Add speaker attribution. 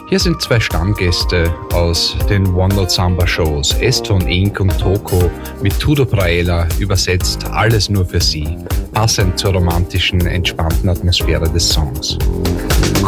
Speaker 1: Hier sind zwei Stammgäste aus den One Note Samba Shows, Eston Inc. und Toko mit Tudo Praela übersetzt Alles nur für sie, passend zur romantischen, entspannten Atmosphäre des Songs.